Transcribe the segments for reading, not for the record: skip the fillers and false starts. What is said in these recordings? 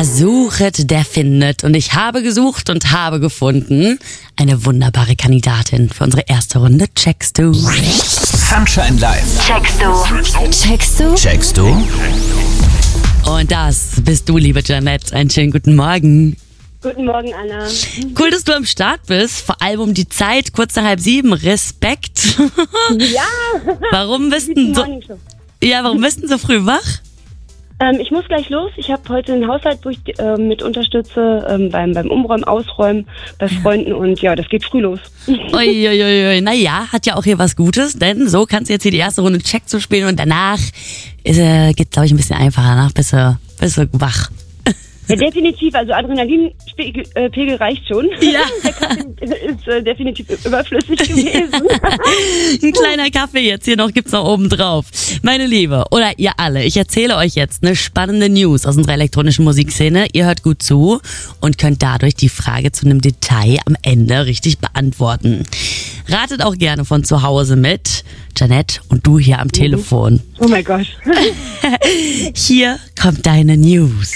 suchet, der findet. Und ich habe gesucht und habe gefunden eine wunderbare Kandidatin für unsere erste Runde. Checkst du? Sunshine Live. Checkst du? Checkst du? Checkst du? Und das bist du, liebe Janette. Einen schönen guten Morgen. Guten Morgen, Anna. Cool, dass du am Start bist. Vor allem um die Zeit, kurz nach 6:30. Respekt. Ja. Warum bist du so früh wach? Ich muss gleich los. Ich habe heute einen Haushalt, wo ich mit unterstütze beim Umräumen, Ausräumen bei Freunden und ja, das geht früh los. Uiuiui. Naja, hat ja auch hier was Gutes, denn so kannst du jetzt hier die erste Runde Check zu spielen und danach geht, glaube ich, ein bisschen einfacher. Danach bist du wach. Ja, definitiv. Also Adrenalinpegel reicht schon. Ja. Der Kaffee ist definitiv überflüssig gewesen. Ein kleiner Kaffee jetzt hier noch gibt's noch oben drauf. Meine Liebe, oder ihr alle, ich erzähle euch jetzt eine spannende News aus unserer elektronischen Musikszene. Ihr hört gut zu und könnt dadurch die Frage zu einem Detail am Ende richtig beantworten. Ratet auch gerne von zu Hause mit. Janette und du hier am Telefon. Oh mein Gott. Hier kommt deine News.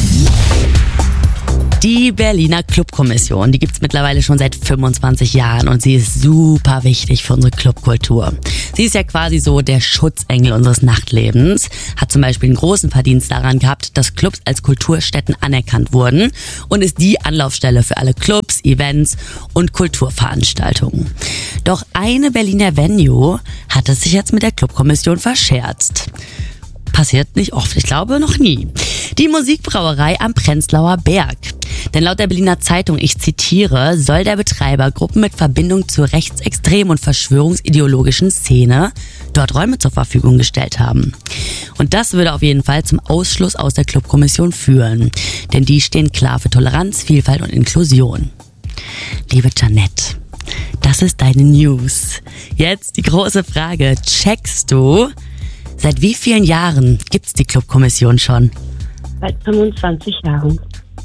Die Berliner Clubkommission, die gibt's mittlerweile schon seit 25 Jahren und sie ist super wichtig für unsere Clubkultur. Sie ist ja quasi so der Schutzengel unseres Nachtlebens, hat zum Beispiel einen großen Verdienst daran gehabt, dass Clubs als Kulturstätten anerkannt wurden und ist die Anlaufstelle für alle Clubs, Events und Kulturveranstaltungen. Doch eine Berliner Venue hat es sich jetzt mit der Clubkommission verscherzt. Passiert nicht oft, ich glaube noch nie. Die Musikbrauerei am Prenzlauer Berg. Denn laut der Berliner Zeitung, ich zitiere, soll der Betreiber Gruppen mit Verbindung zur rechtsextremen und verschwörungsideologischen Szene dort Räume zur Verfügung gestellt haben. Und das würde auf jeden Fall zum Ausschluss aus der Clubkommission führen. Denn die stehen klar für Toleranz, Vielfalt und Inklusion. Liebe Janette, das ist deine News. Jetzt die große Frage, checkst du? Seit wie vielen Jahren gibt's die Clubkommission schon? Seit 25 Jahren.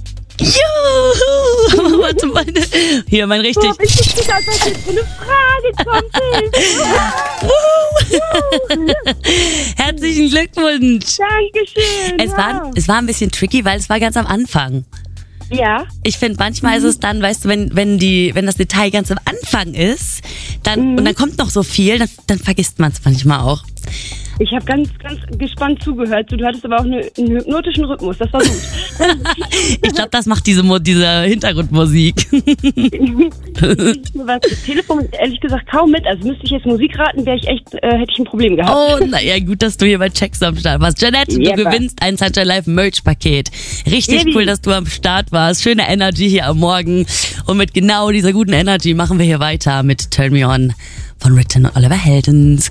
Juhu! Warte mal. Hier, mein richtig... Ich wusste gar nicht, dass jetzt so eine Frage kommt. Herzlichen Glückwunsch. Dankeschön. Es war ein bisschen tricky, weil es war ganz am Anfang. Ja. Ich finde, manchmal ist es dann, weißt du, wenn das Detail ganz am Anfang ist, und dann kommt noch so viel, dann vergisst man es manchmal auch. Ich habe ganz, ganz gespannt zugehört. Du hattest aber auch einen hypnotischen Rhythmus. Das war gut. Ich glaube, das macht diese Hintergrundmusik. Das Telefon ehrlich gesagt kaum mit. Also müsste ich jetzt Musik raten, hätte ich ein Problem gehabt. Oh, naja, gut, dass du hier bei Checks am Start warst. Janette, du gewinnst ein Sunshine Live Merch-Paket. Richtig cool, dass du am Start warst. Schöne Energy hier am Morgen. Und mit genau dieser guten Energy machen wir hier weiter mit Turn Me On von Ritten und Oliver Heldens.